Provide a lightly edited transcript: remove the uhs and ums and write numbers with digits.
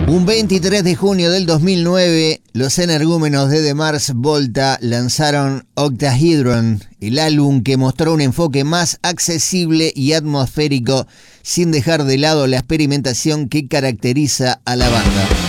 Un 23 de junio del 2009, los energúmenos de The Mars Volta lanzaron Octahedron, el álbum que mostró un enfoque más accesible y atmosférico sin dejar de lado la experimentación que caracteriza a la banda.